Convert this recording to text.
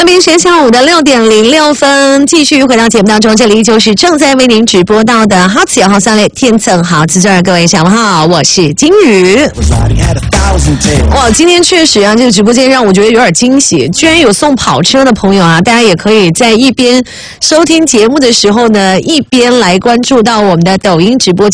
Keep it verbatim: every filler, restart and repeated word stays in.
那边是下午的六点零六分，继续回到节目当中，这里就是正在为您直播到的好奇好三类天赠好自尊，各位下午好，我是金鱼。哇，今天确实啊，这个直播间让我觉得有点惊喜，居然有送跑车的朋友啊，大家也可以在一边收听节目的时候呢，一边来关注到我们的抖音直播